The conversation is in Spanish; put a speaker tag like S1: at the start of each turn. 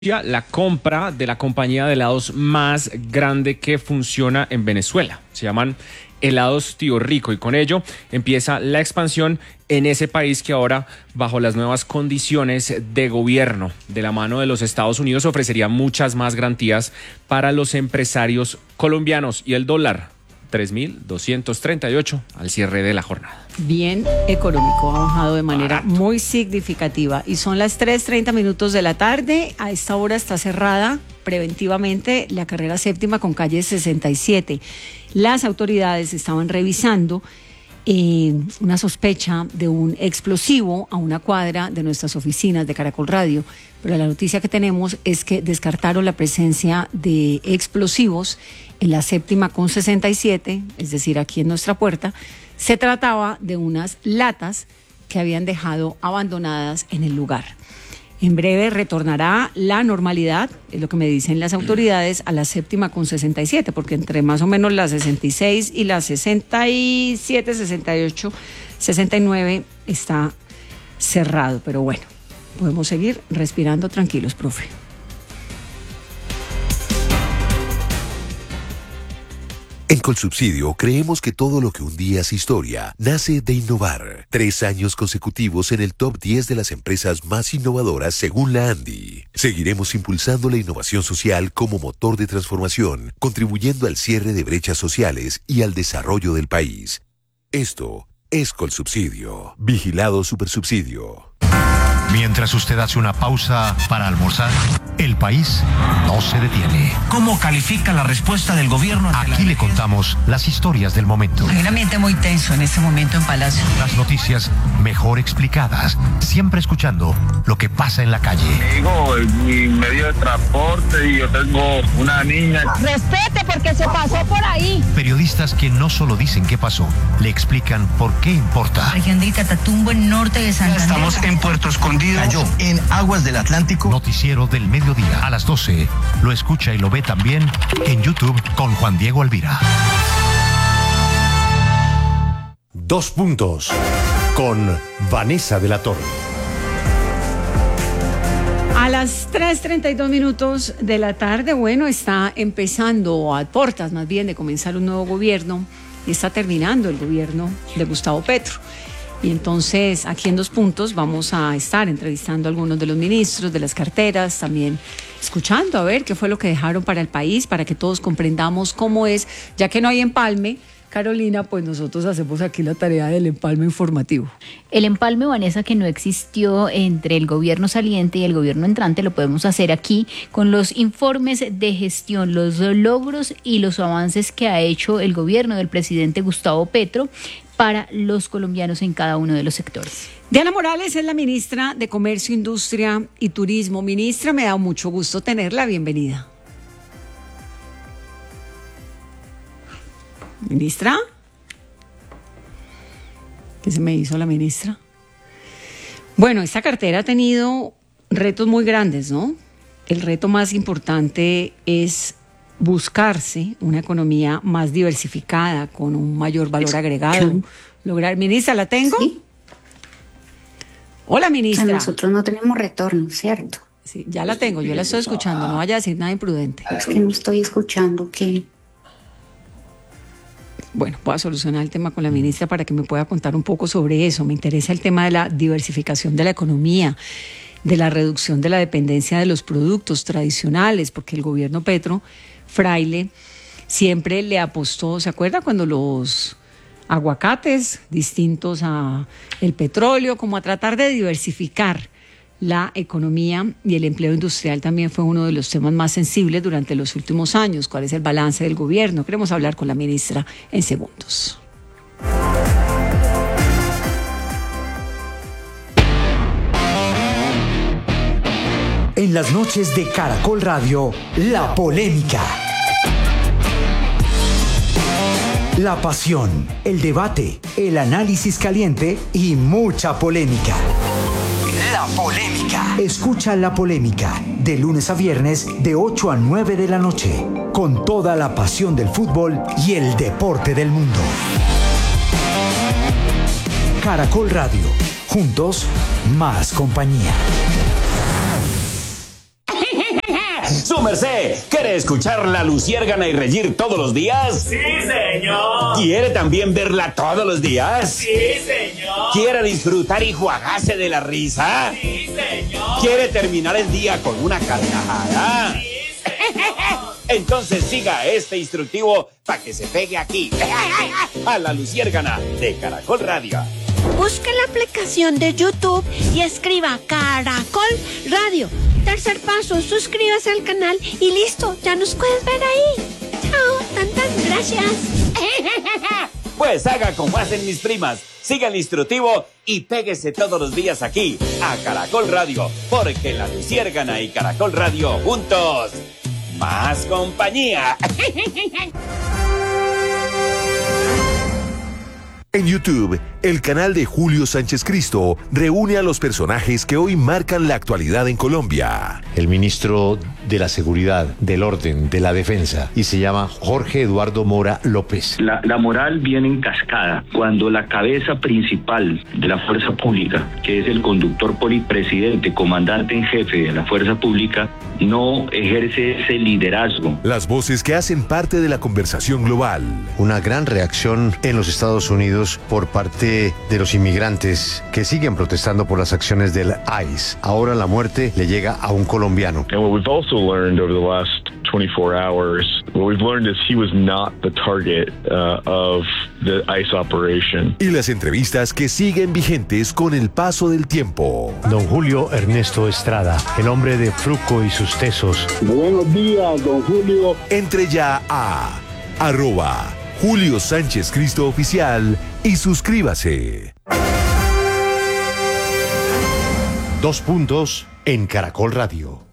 S1: la compra de la compañía de helados más grande que funciona en Venezuela. Se llaman Helados Tío Rico y con ello empieza la expansión en ese país que ahora, bajo las nuevas condiciones de gobierno de la mano de los Estados Unidos, ofrecería muchas más garantías para los empresarios colombianos. Y el dólar, 3.238 al cierre de la jornada.
S2: Bien económico, ha bajado de manera muy significativa. Y son las 3:30 de la tarde. A esta hora está cerrada preventivamente la carrera séptima con calle 67. Las autoridades estaban revisando una sospecha de un explosivo a una cuadra de nuestras oficinas de Caracol Radio. Pero la noticia que tenemos es que descartaron la presencia de explosivos en la séptima con 67, es decir, aquí en nuestra puerta. Se trataba de unas latas que habían dejado abandonadas en el lugar. En breve retornará la normalidad, es lo que me dicen las autoridades, a la séptima con 67, porque entre más o menos la 66 y la 67, 68, 69 está cerrado. Pero bueno, podemos seguir respirando tranquilos, profe.
S3: En Colsubsidio creemos que todo lo que un día es historia nace de innovar. 3 años consecutivos en el top 10 de las empresas más innovadoras según la ANDI. Seguiremos impulsando la innovación social como motor de transformación, contribuyendo al cierre de brechas sociales y al desarrollo del país. Esto es Colsubsidio. Vigilado Supersubsidio.
S4: Mientras usted hace una pausa para almorzar, el país no se detiene.
S5: ¿Cómo califica la respuesta del gobierno?
S4: Aquí le contamos las historias del momento.
S6: Hay un ambiente muy tenso en este momento en Palacio.
S4: Las noticias mejor explicadas, siempre escuchando lo que pasa en la calle.
S7: Digo, mi medio de transporte y yo tengo una niña.
S8: Respete porque se pasó por ahí.
S4: Periodistas que no solo dicen qué pasó, le explican por qué importa.
S6: Región del Catatumbo, en norte de Santander.
S5: Estamos en Puerto Escondido. Cayó en aguas del Atlántico.
S4: Noticiero del mediodía a las 12. Lo escucha y lo ve también en YouTube con Juan Diego Alvira.
S9: 2 puntos con Vanessa de la Torre.
S2: A las 3:32 de la tarde, bueno, está empezando a puertas más bien de comenzar un nuevo gobierno y está terminando el gobierno de Gustavo Petro. Y entonces aquí en 2 puntos vamos a estar entrevistando a algunos de los ministros de las carteras, también escuchando a ver qué fue lo que dejaron para el país, para que todos comprendamos cómo es, ya que no hay empalme. Carolina, pues nosotros hacemos aquí la tarea del empalme informativo.
S10: El empalme, Vanessa, que no existió entre el gobierno saliente y el gobierno entrante, lo podemos hacer aquí con los informes de gestión, los logros y los avances que ha hecho el gobierno del presidente Gustavo Petro para los colombianos en cada uno de los sectores.
S2: Diana Morales es la ministra de Comercio, Industria y Turismo. Ministra, me da mucho gusto tenerla. Bienvenida. ¿Ministra? ¿Qué se me hizo la ministra? Bueno, esta cartera ha tenido retos muy grandes, ¿no? El reto más importante es buscarse una economía más diversificada, con un mayor valor agregado. Lograr, ministra, ¿la tengo?
S11: Sí.
S2: Hola, ministra.
S11: Nosotros no tenemos retorno, ¿cierto?
S2: Sí, ya la tengo, yo la estoy escuchando, no vaya a decir nada imprudente.
S11: Es que no estoy escuchando que...
S2: Bueno, voy a solucionar el tema con la ministra para que me pueda contar un poco sobre eso. Me interesa el tema de la diversificación de la economía, de la reducción de la dependencia de los productos tradicionales, porque el gobierno Petro, Fraile, siempre le apostó, ¿se acuerda cuando los aguacates distintos a el petróleo, como a tratar de diversificar la economía? Y el empleo industrial también fue uno de los temas más sensibles durante los últimos años. ¿Cuál es el balance del gobierno? Queremos hablar con la ministra en segundos.
S12: En las noches de Caracol Radio, la polémica. La pasión, el debate, el análisis caliente y mucha polémica. La polémica. Escucha La Polémica, de lunes a viernes, de 8 a 9 de la noche, con toda la pasión del fútbol y el deporte del mundo. Caracol Radio, juntos, más compañía.
S13: ¡Su merced! ¿Quiere escuchar La Luciérgana y reír todos los días?
S14: ¡Sí, señor!
S13: ¿Quiere también verla todos los días?
S14: ¡Sí, señor!
S13: ¿Quiere disfrutar y juagarse de la risa?
S14: ¡Sí, señor!
S13: ¿Quiere terminar el día con una carcajada?
S14: ¡Sí, señor!
S13: Entonces siga este instructivo para que se pegue aquí, a La Luciérgana de Caracol Radio.
S15: Busque la aplicación de YouTube y escriba Caracol Radio. Tercer paso, suscríbase al canal y listo, ya nos puedes ver ahí. Chao, tantas gracias.
S13: Pues haga como hacen mis primas, siga el instructivo y péguese todos los días aquí, a Caracol Radio, porque La Luciérgana y Caracol Radio juntos, más compañía.
S3: En YouTube, el canal de Julio Sánchez Cristo reúne a los personajes que hoy marcan la actualidad en Colombia.
S9: El ministro de la Seguridad, del Orden, de la Defensa, y se llama Jorge Eduardo Mora López.
S16: La moral viene en cascada cuando la cabeza principal de la fuerza pública, que es el conductor presidente, comandante en jefe de la fuerza pública, no ejerce ese liderazgo.
S3: Las voces que hacen parte de la conversación global.
S9: Una gran reacción en los Estados Unidos por parte de los inmigrantes que siguen protestando por las acciones del ICE. Ahora la muerte le llega a un colombiano.
S17: And what we've also learned over the last 24 hours, what we've learned is he was not the target of the ICE operation.
S3: Y las entrevistas que siguen vigentes con el paso del tiempo.
S9: Don Julio Ernesto Estrada, el hombre de Fruco y sus tesos.
S18: Buenos días, don Julio.
S3: Entre ya a @Julio Sánchez Cristo Oficial y suscríbase.
S9: 2 puntos en Caracol Radio.